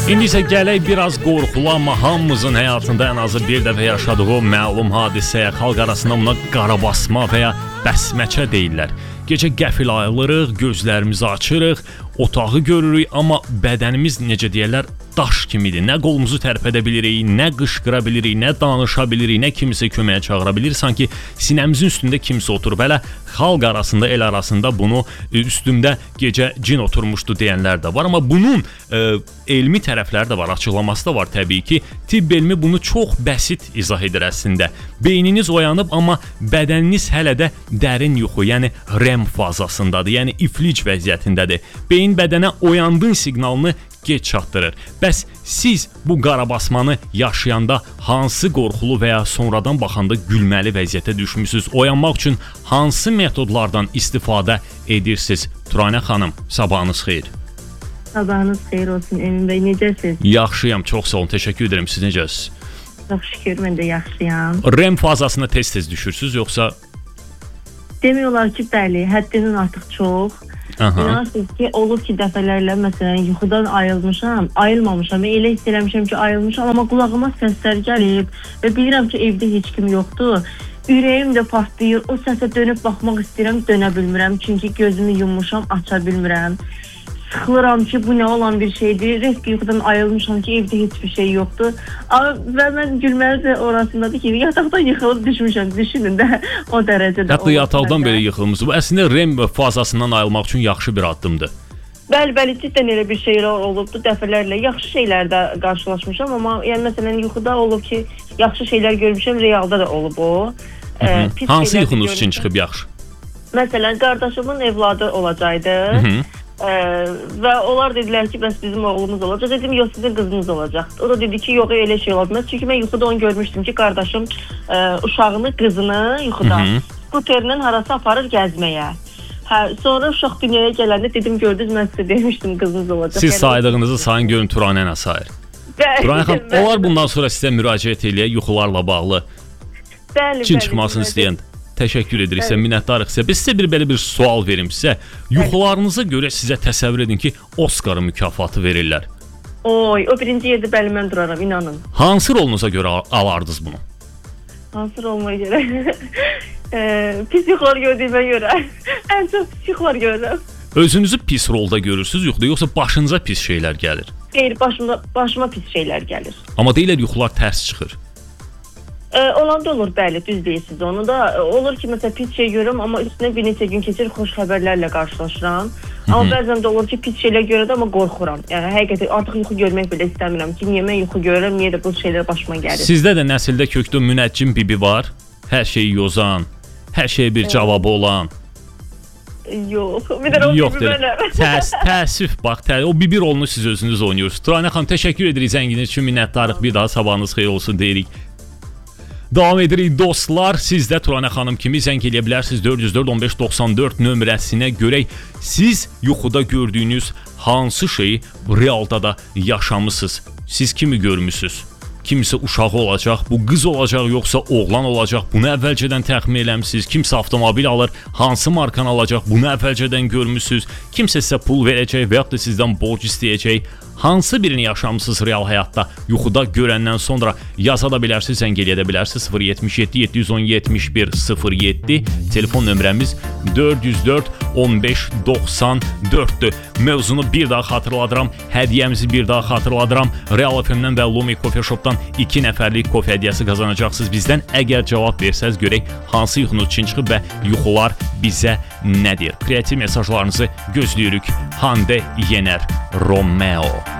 İndi isə gələk biraz qorxulu, amma hamımızın həyatında ən azı bir dəfə yaşadığı məlum hadisəyə, xalq arasında buna qarabasma və ya bəsməkə deyirlər. Gecə qəfil ayılırıq, gözlərimizi açırıq, otağı görürük, amma bədənimiz necə deyirlər, daş kimidir. Nə qolumuzu tərpədə bilirik, nə qışqıra bilirik, nə danışa bilirik, nə kimisə köməyə çağıra bilir. Sanki sinəmizin üstündə kimsə oturub. Hələ xalq arasında, el arasında bunu üstümdə gecə cin oturmuşdu deyənlər də var. Amma bunun elmi tərəfləri də var, açıqlaması da var təbii ki. Tibb elmi bunu çox bəsit izah edir əslində. Beyniniz oyanıb, amma bədəniniz hələ də dərin yuxu, yəni REM fazasındadır, yəni iflic vəziyyətindədir. Beyin bədənə oyandığın siqnalını geç çatdırır. Bəs siz bu qarabasmanı yaşayanda hansı qorxulu və ya sonradan baxanda gülməli vəziyyətə düşmüsünüz? Oyanmaq üçün hansı metodlardan istifadə edirsiniz? Turanə xanım, sabahınız xeyir. Sabahınız xeyir olsun Emin bəy, necəsiniz? Yaxşıyam, çox sağ olun, təşəkkür edirəm. Siz necəsiniz? Çox şükür, mən də yaxşıyam. REM fazasına tez-tez düşürsünüz, yoxsa? Demək olar ki, bəli, həddindən artıq çox. İnanırsınız ki, olur ki, dəfələrlə məsələn yuxudan ayılmamışam və elə hiss eləmişəm ki, ayılmışam, amma qulağıma səslər gəlib və bilirəm ki, evdə heç kim yoxdur. Ürəyim də partlayır, o səsə dönüb baxmaq istəyirəm, dönə bilmirəm, çünki gözümü yummuşam, aça bilmirəm. Sıxılıram ki, bu nə olan bir şeydir, risk yuxudan ayılmışam ki, evdə heç bir şey yoxdur. Və mən gülməli də orasındadır ki, yataqdan yıxılıb düşmüşəm, düşünün də o dərəcədə. Hətta yataqdan belə yıxılmışsınız. Bu əslində REM fazasından ayılmaq üçün yaxşı bir addımdır. Bəli, cidden elə bir şeylər olubdu, dəfələrlə. Yaxşı şeylərdə qarşılaşmışam, amma yəni məsələn yuxuda olub ki, yaxşı şeylər görmüşəm, realda da olub o. Hansı yuxunuz üçün çıxıb yaxşı? Məsələn, qardaşımın evladı olacaqdı. Və onlar dedilər ki, bəs bizim oğlumuz olacaq. Dedim, yox, sizin qızınız olacaq. O da dedi ki, yox, elə şey olmaz. Çünki mən yuxuda onu görmüşdüm ki, qardaşım uşağını, qızını yuxuda skuterlə harasa aparır gəzməyə. Sonra uşaq dünyaya gələndə dedim, gördünüz, mən sizə demişdim, qızınız olacaq. Siz saydığınızı sayın, görün Turanə nə sayır. Turanə xanım, onlar bundan sonra sizə müraciət eləyək yuxularla bağlı. Cin çıxmasını istəyən. Təşəkkür edirik sizə, minnətdarıq sizə. Biz sizə belə bir sual verim sizə. Yuxularınıza görə sizə təsəvvür edin ki, Oscar mükafatı verirlər. Oy, o birinci yerdə bəli mən duraram, inanın. Hansı rolunuza görə alardınız bunu? Hansı roluma görə? Pis yuxular gördüyümə görə. Ən çox pis yuxular görürəm. Özünüzü pis rolda görürsünüz yuxuda, yoxsa başınıza pis şeylər gəlir? Xeyr, başıma pis şeylər gəlir. Amma deyirlər yuxular tərs çıxır. Olanda olur, bəli, düz deyirsiniz onu da. Olur ki, məsələn, pis şey görürüm, amma üstünə bir neçə gün keçir, xoş xəbərlərlə qarşılaşıram. Amma bəzən də olur ki, pis şeylər görürəm, amma qorxuram. Yəni, həqiqətən artıq yuxu görmək belə istəmirəm ki, niyə mən yuxu görürəm, niyə də bu şeylər başıma gəlir. Sizdə də nəsildə kökdə münəccim bibi var, hər şeyi yozan, hər şeyə bir cavabı olan. Yox, bir də o bibi mənəm. Təəssüf, bax, o bibi rolunu siz özünüz oynuyorsunuz. Turanə xanım, təşəkkür edirik zənginiz üçün, minnətdarıq, bir daha sabahınız xeyir olsun deyirik. Davam edirik dostlar, siz də Turanə xanım kimi zəng eləyə bilərsiniz 404-1594 nömrəsinə görək. Siz yuxuda gördüyünüz hansı şeyi realda da yaşamısınız? Siz kimi görmüsünüz? Kimsə uşağı olacaq, bu qız olacaq, yoxsa oğlan olacaq, bunu əvvəlcədən təxmin eləmisiniz. Kimsə avtomobil alır, hansı markanı alacaq, bunu əvvəlcədən görmüsünüz. Kimsə sizə pul verəcək və yaxud da sizdən borc istəyəcək. Hansı birini yaşamısınız real həyatda? Yuxuda görəndən sonra yaza da bilərsiniz, zəng eləyə də bilərsiniz. 077-710-71-07 telefon nömrəmiz 404-1594-dür. Mövzunu bir daha xatırladıram, hədiyyəmizi bir daha xatırladıram. Real FM-dən və Lumi Coffee Shop-dan 2 nəfərlik kofe hədiyyəsi qazanacaqsınız bizdən. Əgər cavab versəz görək hansı yuxunuz üçün çıxıb və yuxular bizə nə deyir? Kreativ mesajlarınızı gözləyirik. Hande Yener Romeo.